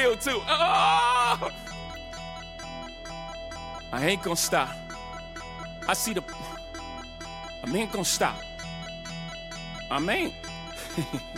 feel too. Oh! I ain't gonna stop. I ain't gonna stop. I ain't.